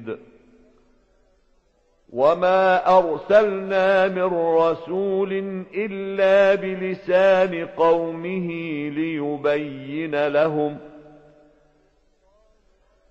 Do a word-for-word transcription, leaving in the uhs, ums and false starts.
شهيد وما أرسلنا من رسول إلا بلسان قومه ليبين لهم